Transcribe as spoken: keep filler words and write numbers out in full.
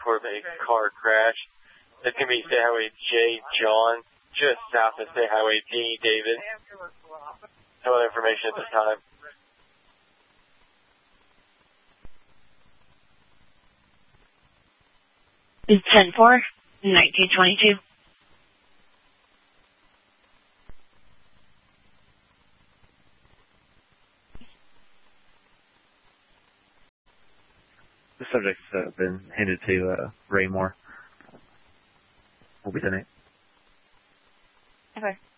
report of a car crash. It's going to be State Highway J. John, just south of State Highway D. David. No other information at this time. ten four, nineteen twenty-two. The subject's uh, been handed to uh, Ray Moore. Will be the name. Okay.